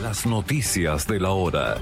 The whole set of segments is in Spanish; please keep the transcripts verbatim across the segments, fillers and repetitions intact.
Las noticias de la hora.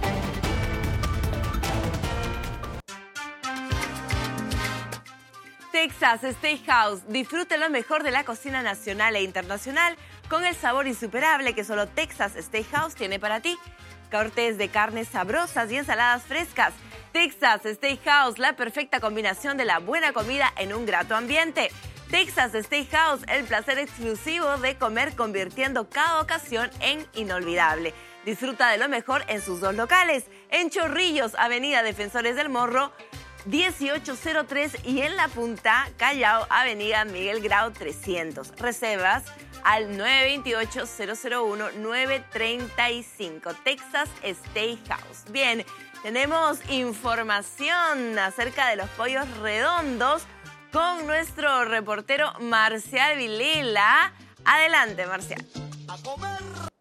Texas Steakhouse. Disfrute lo mejor de la cocina nacional e internacional con el sabor insuperable que solo Texas Steakhouse tiene para ti. Cortes de carnes sabrosas y ensaladas frescas. Texas Steakhouse, la perfecta combinación de la buena comida en un grato ambiente. Texas Steakhouse, el placer exclusivo de comer convirtiendo cada ocasión en inolvidable. Disfruta de lo mejor en sus dos locales, en Chorrillos, Avenida Defensores del Morro, dieciocho cero tres, y en La Punta, Callao, Avenida Miguel Grau trescientos. Reservas al nueve dos ocho, cero cero uno, nueve tres cinco. Texas Steakhouse. Bien, tenemos información acerca de los pollos redondos con nuestro reportero Marcial Vilela. Adelante, Marcial. A comer.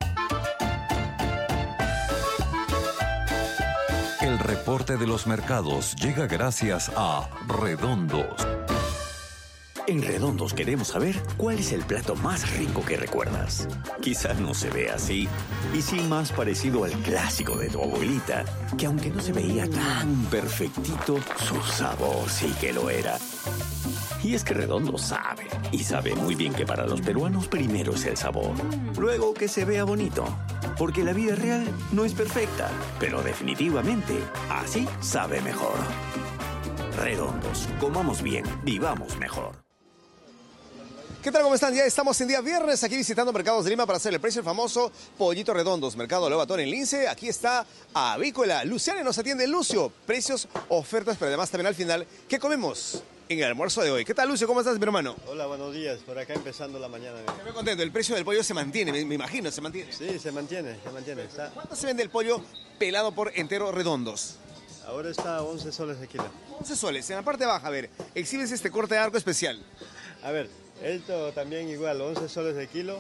El reporte de los mercados llega gracias a Redondos. En Redondos queremos saber cuál es el plato más rico que recuerdas. Quizás no se ve así, y sí más parecido al clásico de tu abuelita, que aunque no se veía tan perfectito, su sabor sí que lo era. Y es que Redondo sabe, y sabe muy bien que para los peruanos primero es el sabor, luego que se vea bonito, porque la vida real no es perfecta, pero definitivamente así sabe mejor. Redondos, comamos bien, vivamos mejor. ¿Qué tal? ¿Cómo están? Ya estamos en día viernes aquí visitando Mercados de Lima para hacer el precio del famoso Pollito Redondos. Mercado Lobatón en Lince. Aquí está Avícola. Luciana nos atiende. Lucio, precios, ofertas, pero además también al final, ¿qué comemos en el almuerzo de hoy? ¿Qué tal, Lucio? ¿Cómo estás, mi hermano? Hola, buenos días. Por acá empezando la mañana. Estoy contento. El precio del pollo se mantiene, me, me imagino, se mantiene. Sí, se mantiene, se mantiene. Está... ¿Cuánto se vende el pollo pelado por entero redondos? Ahora está a once soles de kilo. once soles. En la parte baja, a ver, exhibes este corte de arco especial. A ver, esto también igual, once soles de kilo.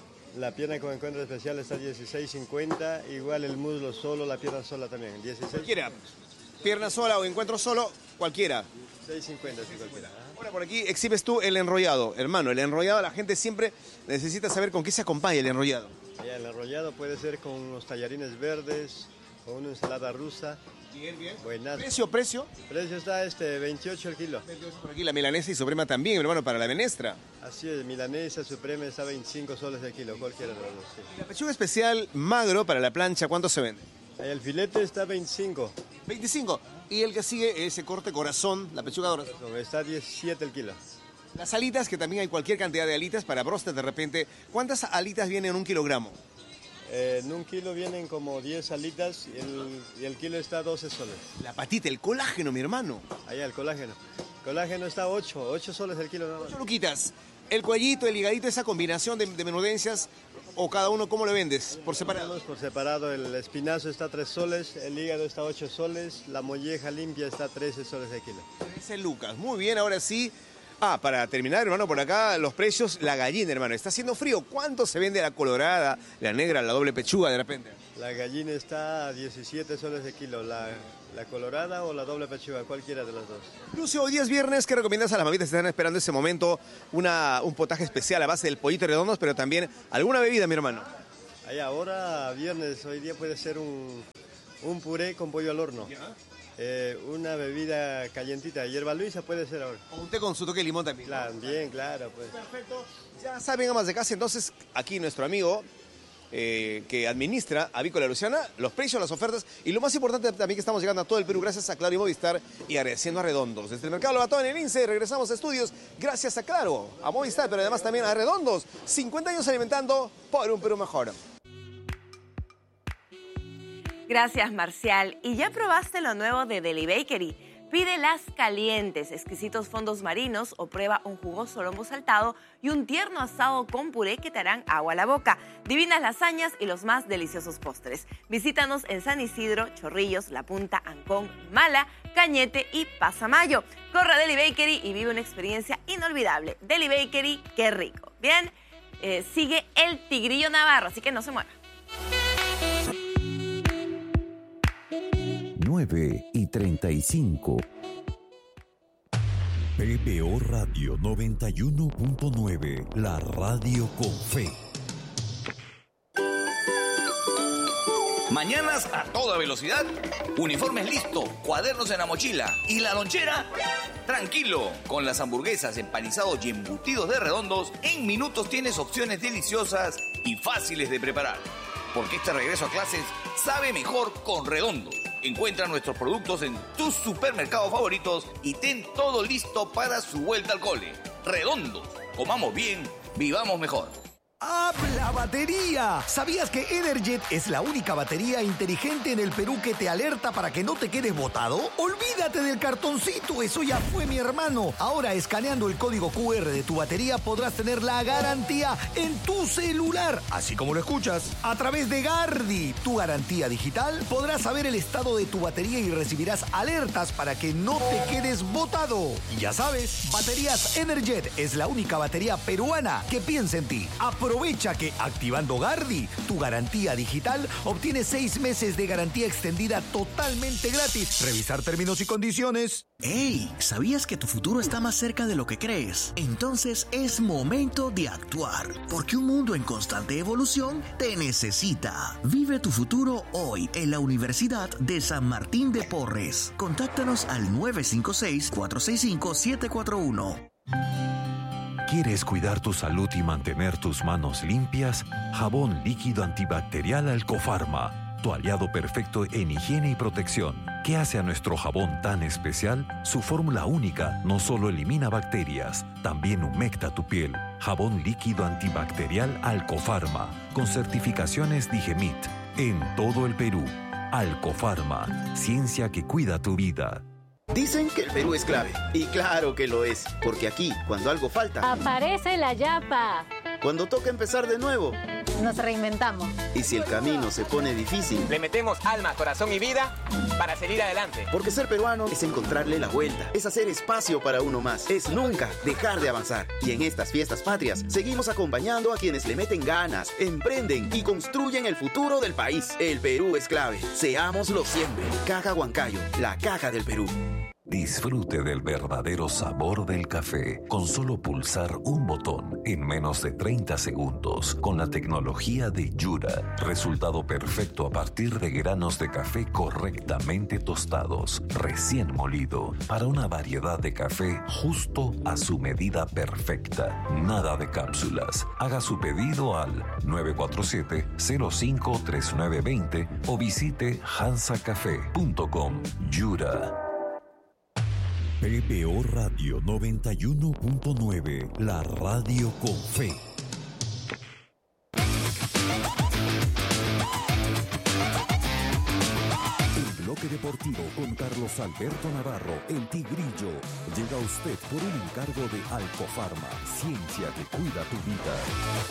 La pierna con encuentro especial está dieciséis cincuenta. Igual el muslo solo, la pierna sola también, dieciséis. Cualquiera. Pierna sola o encuentro solo, cualquiera. seis cincuenta, sí, cualquiera. Ahora por aquí exhibes tú el enrollado. Hermano, el enrollado, la gente siempre necesita saber con qué se acompaña el enrollado. Ya, el enrollado puede ser con unos tallarines verdes, con una ensalada rusa. Bien, bien. Buenas. ¿Precio, precio? Precio está este veintiocho el kilo. Por aquí la milanesa y suprema también, hermano, para la menestra. Así es, milanesa, suprema está veinticinco soles de kilo, cualquiera de los dos. Sí. Y la pechuga especial magro para la plancha, ¿cuánto se vende? El filete está veinticinco. veinticinco. Y el que sigue, ese corte corazón, la pechuga corazón. Está diecisiete el kilo. Las alitas, que también hay cualquier cantidad de alitas para bróster de repente. ¿Cuántas alitas vienen en un kilogramo? Eh, en un kilo vienen como diez alitas y el, y el kilo está doce soles. La patita, el colágeno, mi hermano. Allá, el colágeno. El colágeno está ocho, ocho soles el kilo. ocho luquitas. El cuellito, el higadito, esa combinación de, de menudencias, o cada uno, ¿cómo lo vendes? ¿Por separado? Por separado, el espinazo está tres soles, el hígado está ocho soles, la molleja limpia está trece soles de kilo. trece lucas. Muy bien, ahora sí. Ah, para terminar, hermano, por acá los precios, la gallina, hermano. Está haciendo frío. ¿Cuánto se vende la colorada, la negra, la doble pechuga de repente? La gallina está a diecisiete soles de kilo. La, la colorada o la doble pechuga, cualquiera de las dos. Lucio, hoy día es viernes. ¿Qué recomiendas a las mamitas que están esperando ese momento? Una, un potaje especial a base del pollito redondos, pero también alguna bebida, mi hermano. Ahí ahora, viernes, hoy día puede ser un, un puré con pollo al horno. ¿Ya? Eh, una bebida calientita, hierba luisa puede ser ahora. O un té con su toque de limón también. Claro, bien, claro. Pues. Perfecto. Ya saben, amas de casa, entonces aquí nuestro amigo eh, que administra Avícola Luciana, los precios, las ofertas y lo más importante también que estamos llegando a todo el Perú gracias a Claro y Movistar y agradeciendo a Redondos. Desde el Mercado Lobatón en el INSE regresamos a estudios gracias a Claro, a Movistar, pero además también a Redondos. cincuenta años alimentando por un Perú mejor. Gracias, Marcial. ¿Y ya probaste lo nuevo de Deli Bakery? Pide las calientes, exquisitos fondos marinos o prueba un jugoso lombo saltado y un tierno asado con puré que te harán agua a la boca. Divinas lasañas y los más deliciosos postres. Visítanos en San Isidro, Chorrillos, La Punta, Ancón, Mala, Cañete y Pasamayo. Corre a Deli Bakery y vive una experiencia inolvidable. Deli Bakery, qué rico. Bien, eh, sigue el Tigrillo Navarro, así que no se mueva. nueve y treinta y cinco. P B O Radio noventa y uno punto nueve, la radio con fe. Mañanas a toda velocidad, uniformes listos, cuadernos en la mochila y la lonchera. Tranquilo, con las hamburguesas, empanizados y embutidos de Redondos, en minutos tienes opciones deliciosas y fáciles de preparar. Porque este regreso a clases sabe mejor con Redondos. Encuentra nuestros productos en tus supermercados favoritos y ten todo listo para su vuelta al cole. Redondos, comamos bien, vivamos mejor. ¡Habla batería! ¿Sabías que Energet es la única batería inteligente en el Perú que te alerta para que no te quedes botado? Olvídate del cartoncito, eso ya fue, mi hermano. Ahora, escaneando el código cu erre de tu batería, podrás tener la garantía en tu celular, así como lo escuchas. A través de Gardi, tu garantía digital, podrás saber el estado de tu batería y recibirás alertas para que no te quedes botado. Y ya sabes, Baterías Energet es la única batería peruana que piensa en ti. Aprovecha que activando Gardi, tu garantía digital, obtienes seis meses de garantía extendida totalmente gratis. Revisar términos y condiciones. ¡Ey! ¿Sabías que tu futuro está más cerca de lo que crees? Entonces es momento de actuar, porque un mundo en constante evolución te necesita. Vive tu futuro hoy en la Universidad de San Martín de Porres. Contáctanos al nueve cinco seis, cuatro seis cinco, siete cuatro uno. ¿Quieres cuidar tu salud y mantener tus manos limpias? Jabón líquido antibacterial Alcofarma, tu aliado perfecto en higiene y protección. ¿Qué hace a nuestro jabón tan especial? Su fórmula única no solo elimina bacterias, también humecta tu piel. Jabón líquido antibacterial Alcofarma, con certificaciones Digemit, en todo el Perú. Alcofarma, ciencia que cuida tu vida. Dicen que el Perú es clave, y claro que lo es, porque aquí, cuando algo falta, aparece la yapa. Cuando toca empezar de nuevo, nos reinventamos. Y si el camino se pone difícil, le metemos alma, corazón y vida para seguir adelante. Porque ser peruano es encontrarle la vuelta, es hacer espacio para uno más, es nunca dejar de avanzar. Y en estas fiestas patrias, seguimos acompañando a quienes le meten ganas, emprenden y construyen el futuro del país. El Perú es clave, seámoslo siempre. Caja Huancayo, la caja del Perú. Disfrute del verdadero sabor del café con solo pulsar un botón en menos de treinta segundos con la tecnología de Yura. Resultado perfecto a partir de granos de café correctamente tostados, recién molido, para una variedad de café justo a su medida perfecta. Nada de cápsulas. Haga su pedido al nueve cuatro siete, cero cinco, tres nueve dos cero o visite hansa café punto com. Yura. P B O Radio noventa y uno punto nueve, la radio con fe. El bloque deportivo con Carlos Alberto Navarro, el Tigrillo, llega a usted por un encargo de Alcofarma, ciencia que cuida tu vida.